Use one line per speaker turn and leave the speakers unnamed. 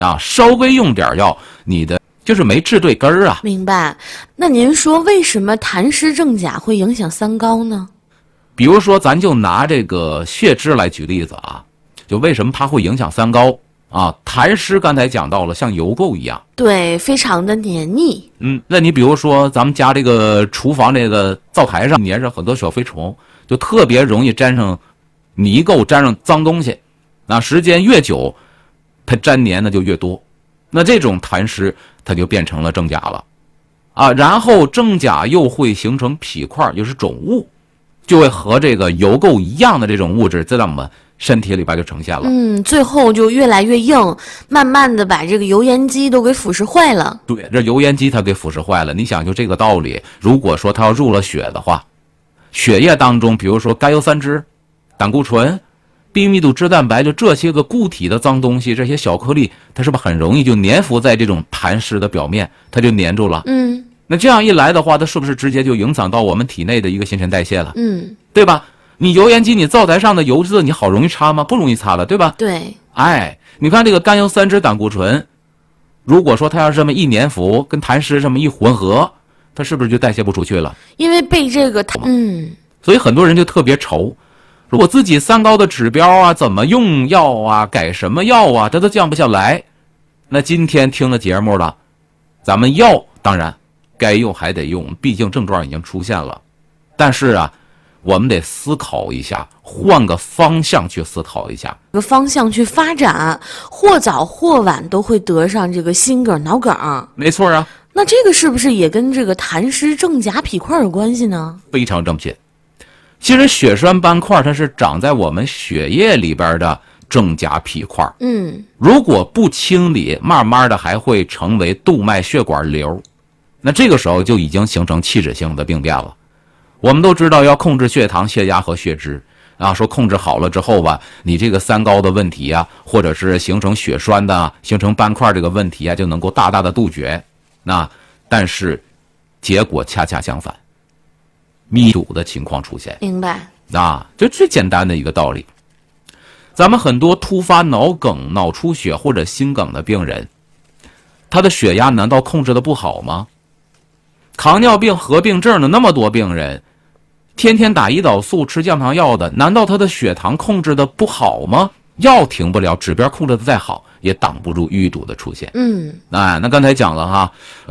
啊，稍微用点药，你的就是没治对根儿啊。
明白。那您说为什么痰湿正甲会影响三高呢？
比如说，咱就拿这个血脂来举例子啊，就为什么它会影响三高啊？痰湿刚才讲到了，像油垢一样，
对，非常的黏腻。
那你比如说，咱们家这个厨房这个灶台上粘上很多小飞虫，就特别容易沾上泥垢，沾上脏东西。那时间越久，它沾黏的就越多。那这种痰湿，它就变成了正甲了，啊，然后正甲又会形成脾块，就是肿物，就会和这个油垢一样的这种物质在我们身体里边就呈现了。
最后就越来越硬，慢慢的把这个油烟机都给腐蚀坏了。
对，这油烟机它给腐蚀坏了。你想就这个道理，如果说它要入了血的话，血液当中，比如说甘油三酯、胆固醇、低密度脂蛋白，就这些个固体的脏东西，这些小颗粒，它是不是很容易就粘附在这种痰湿的表面，它就粘住了？那这样一来的话，它是不是直接就影响到我们体内的一个新陈代谢了？对吧？你油烟机，你灶台上的油渍，你好容易擦吗？不容易擦了，对吧？
对。
你看这个甘油三酯、胆固醇，如果说它要是这么一粘附，跟痰湿这么一混合，它是不是就代谢不出去了？
因为被这个
所以很多人就特别愁，说我自己三高的指标啊，怎么用药啊，改什么药啊，这都降不下来。那今天听了节目了，咱们药当然该用还得用，毕竟症状已经出现了。但是啊，我们得思考一下，换个方向去思考一下，
个方向去发展，或早或晚都会得上这个心梗、脑梗。
没错啊。
那这个是不是也跟这个痰湿正甲脾块有关系呢？
非常正确。其实血栓斑块它是长在我们血液里边的正甲脾块，如果不清理，慢慢的还会成为动脉血管瘤，那这个时候就已经形成器质性的病变了。我们都知道要控制血糖、血压和血脂啊，说控制好了之后吧，你这个三高的问题啊，或者是形成血栓的、形成斑块这个问题啊，就能够大大的杜绝。但是结果恰恰相反，密堵的情况出现。
明白。
就最简单的一个道理。咱们很多突发脑梗、脑出血或者心梗的病人，他的血压难道控制的不好吗？糖尿病合并症的那么多病人，天天打胰岛素、吃降糖药的，难道他的血糖控制的不好吗？药停不了，指标控制的再好，也挡不住淤堵的出现。
嗯，
那刚才讲了哈，